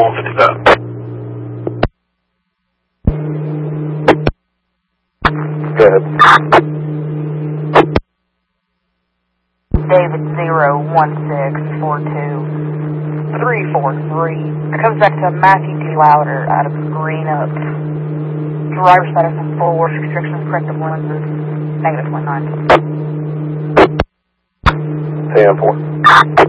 155. Go ahead. David 01642-343. It comes back to Matthew D. Louder out of Green Up. Driver status and full work restrictions, corrective lenses, -29. AM4.